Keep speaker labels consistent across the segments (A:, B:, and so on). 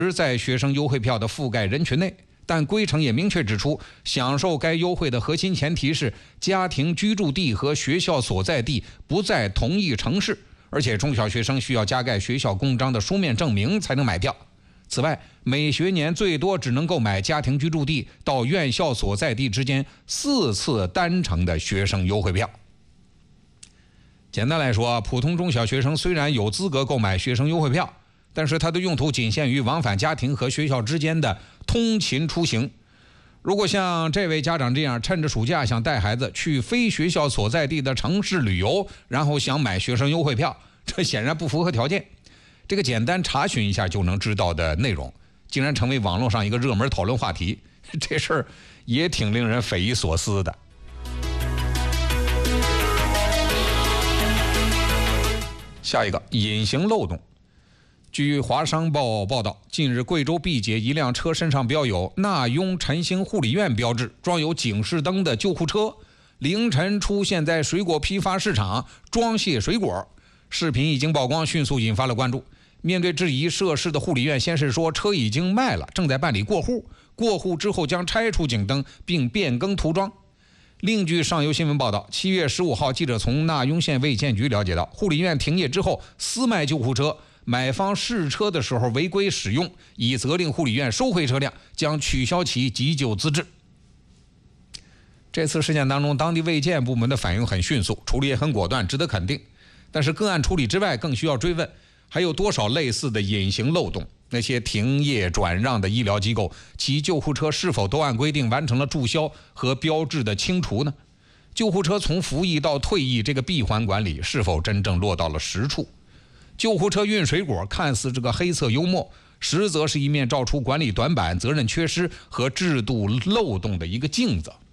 A: 在学生优惠票的覆盖人群内，但规程也明确指出，享受该优惠的核心前提是家庭居住地和学校所在地不在同一城市，而且中小学生需要加盖学校公章的书面证明才能买票。此外，每学年最多只能购买家庭居住地到院校所在地之间4次单程的学生优惠票。简单来说，普通中小学生虽然有资格购买学生优惠票，但是它的用途仅限于往返家庭和学校之间的通勤出行。如果像这位家长这样，趁着暑假想带孩子去非学校所在地的城市旅游，然后想买学生优惠票，这显然不符合条件。这个简单查询一下就能知道的内容，竟然成为网络上一个热门讨论话题，这事儿也挺令人匪夷所思的。下一个，隐形漏洞。据华商报报道，近日贵州毕节一辆车身上标有纳雍晨兴护理院标志、装有警示灯的救护车，凌晨出现在水果批发市场装卸水果。视频一经曝光，迅速引发了关注。面对质疑，涉事的护理院先是说车已经卖了，正在办理过户，过户之后将拆除警灯并变更涂装。另据上游新闻报道，7月15号，记者从纳雍县卫健局了解到，护理院停业之后私卖救护车，买方试车的时候违规使用，已责令护理院收回车辆，将取消其急救资质。这次事件当中，当地卫健部门的反应很迅速，处理也很果断，值得肯定。但是个案处理之外，更需要追问，还有多少类似的隐形漏洞？那些停业转让的医疗机构，其救护车是否都按规定完成了注销和标志的清除呢？救护车从服役到退役，这个闭环管理是否真正落到了实处？救护车运水果看似这个黑色幽默，实则是一面照出管理短板、责任缺失和制度漏洞的一个镜子。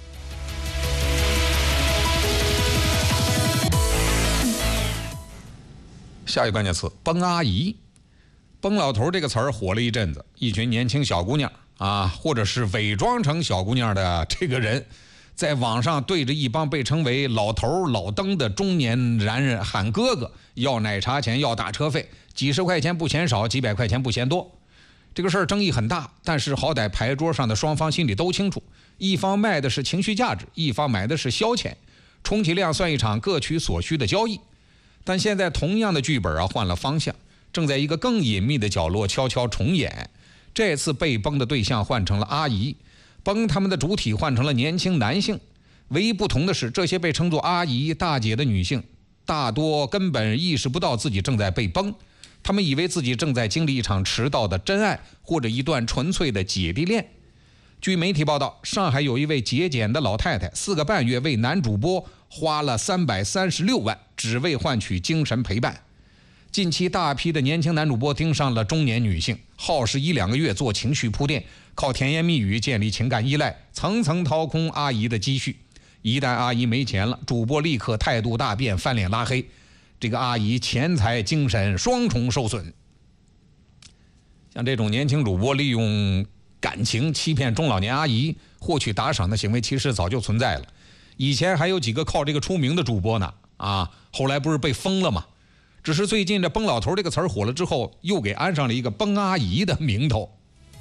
A: 下一个关键词，崩阿姨。崩老头这个词儿火了一阵子，一群年轻小姑娘啊，或者是伪装成小姑娘的这个人，在网上对着一帮被称为老头老登的中年男人喊哥哥，要奶茶钱，要打车费，几十块钱不嫌少，几百块钱不嫌多。这个事儿争议很大，但是好歹牌桌上的双方心里都清楚，一方卖的是情绪价值，一方买的是消遣，充其量算一场各取所需的交易。但现在同样的剧本换了方向，正在一个更隐秘的角落悄悄重演。这次被崩的对象换成了阿姨，崩他们的主体换成了年轻男性。唯一不同的是，这些被称作阿姨大姐的女性大多根本意识不到自己正在被崩，她们以为自己正在经历一场迟到的真爱，或者一段纯粹的姐弟恋。据媒体报道，上海有一位节俭的老太太，4个半月为男主播花了336万，只为换取精神陪伴。近期大批的年轻男主播盯上了中年女性，耗时1-2个月做情绪铺垫，靠甜言蜜语建立情感依赖，层层掏空阿姨的积蓄。一旦阿姨没钱了，主播立刻态度大变，翻脸拉黑，这个阿姨钱财精神双重受损。像这种年轻主播利用感情欺骗中老年阿姨获取打赏的行为，其实早就存在了。以前还有几个靠这个出名的主播呢，后来不是被封了吗？只是最近这崩老头这个词儿火了之后，又给安上了一个崩阿姨的名头。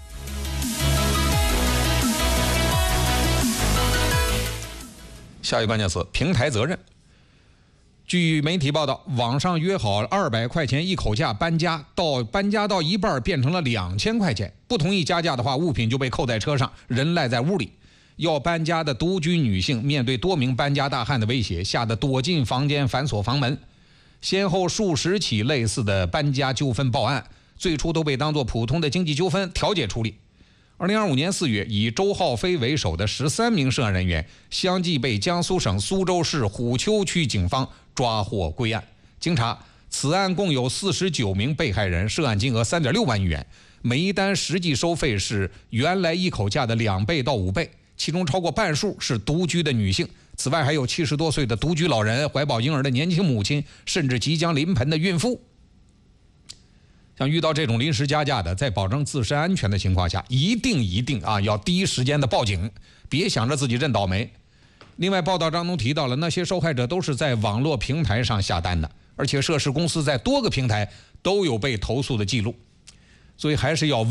A: 下一个关键词，平台责任。据媒体报道，网上约好200块钱一口价搬家，到一半变成了2000块钱，不同意加价的话，物品就被扣在车上，人赖在屋里。要搬家的独居女性面对多名搬家大汉的威胁，吓得躲进房间反锁房门。先后数十起类似的搬家纠纷报案，最初都被当作普通的经济纠纷调解处理。2025年4月，以周浩飞为首的13名涉案人员相继被江苏省苏州市虎丘区警方抓获归案。经查，此案共有49名被害人，涉案金额3.6万余元，每一单实际收费是原来一口价的2倍到5倍，其中超过半数是独居的女性。此外还有70多岁的独居老人、怀抱婴儿的年轻母亲，甚至即将临盆的孕妇。像遇到这种临时加价的，在保证自身安全的情况下，一定要第一时间的报警，别想着自己认倒霉。另外，报道当中提到了那些受害者都是在网络平台上下单的，而且涉事公司在多个平台都有被投诉的记录。 所以还是要